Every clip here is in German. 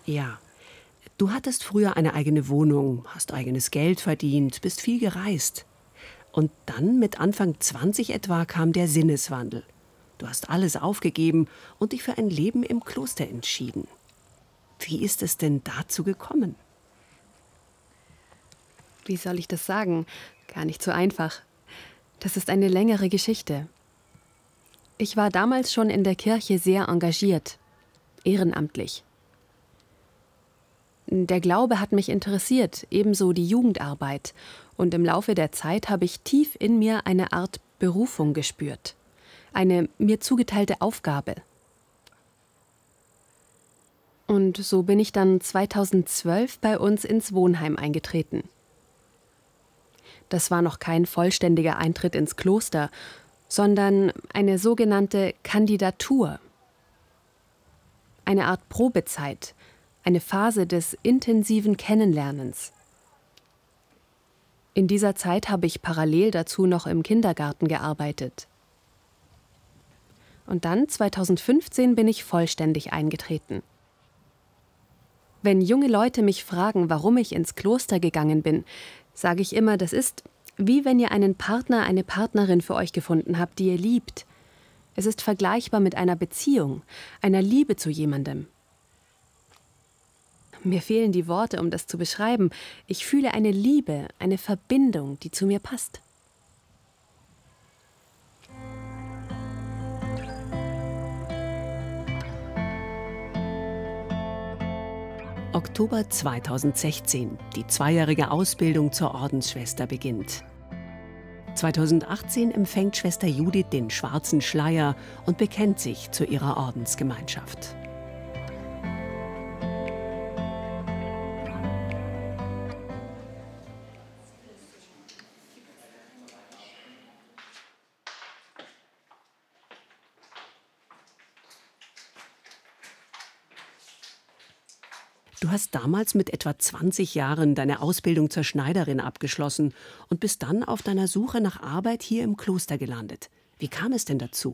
Ja, du hattest früher eine eigene Wohnung, hast eigenes Geld verdient, bist viel gereist. Und dann mit Anfang 20 etwa kam der Sinneswandel. Du hast alles aufgegeben und dich für ein Leben im Kloster entschieden. Wie ist es denn dazu gekommen? Wie soll ich das sagen? Gar nicht so einfach. Das ist eine längere Geschichte. Ich war damals schon in der Kirche sehr engagiert, ehrenamtlich. Der Glaube hat mich interessiert, ebenso die Jugendarbeit. Und im Laufe der Zeit habe ich tief in mir eine Art Berufung gespürt. Eine mir zugeteilte Aufgabe. Und so bin ich dann 2012 bei uns ins Wohnheim eingetreten. Das war noch kein vollständiger Eintritt ins Kloster, sondern eine sogenannte Kandidatur. Eine Art Probezeit, eine Phase des intensiven Kennenlernens. In dieser Zeit habe ich parallel dazu noch im Kindergarten gearbeitet. Und dann, 2015, bin ich vollständig eingetreten. Wenn junge Leute mich fragen, warum ich ins Kloster gegangen bin, sage ich immer, das ist, wie wenn ihr einen Partner, eine Partnerin für euch gefunden habt, die ihr liebt. Es ist vergleichbar mit einer Beziehung, einer Liebe zu jemandem. Mir fehlen die Worte, um das zu beschreiben. Ich fühle eine Liebe, eine Verbindung, die zu mir passt. Oktober 2016. Die zweijährige Ausbildung zur Ordensschwester beginnt. 2018 empfängt Schwester Judith den schwarzen Schleier und bekennt sich zu ihrer Ordensgemeinschaft. Du hast damals mit etwa 20 Jahren deine Ausbildung zur Schneiderin abgeschlossen und bist dann auf deiner Suche nach Arbeit hier im Kloster gelandet. Wie kam es denn dazu?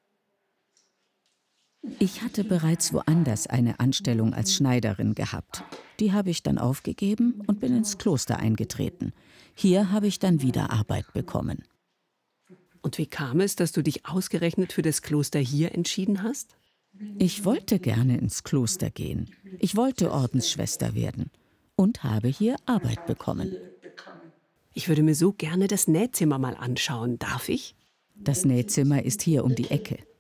Ich hatte bereits woanders eine Anstellung als Schneiderin gehabt. Die habe ich dann aufgegeben und bin ins Kloster eingetreten. Hier habe ich dann wieder Arbeit bekommen. Und wie kam es, dass du dich ausgerechnet für das Kloster hier entschieden hast? Ich wollte gerne ins Kloster gehen. Ich wollte Ordensschwester werden und habe hier Arbeit bekommen. Ich würde mir so gerne das Nähzimmer mal anschauen. Darf ich? Das Nähzimmer ist hier um die Ecke.